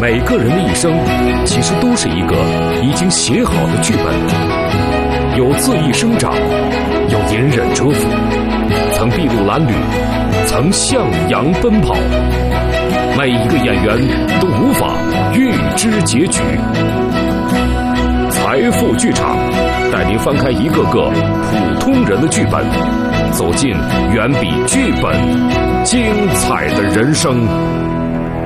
每个人的一生，其实都是一个已经写好的剧本，有恣意生长，有隐忍蛰伏，曾筚路蓝缕，曾向阳奔跑。每一个演员都无法预知结局。财富剧场带您翻开一个个普通人的剧本，走进远比剧本精彩的人生。